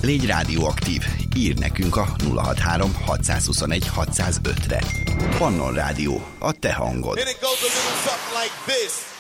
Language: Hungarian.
Légy rádióaktív. Írd nekünk a 063 621 605-re. Pannon Rádió. A te hangod. And it goes a little something like this.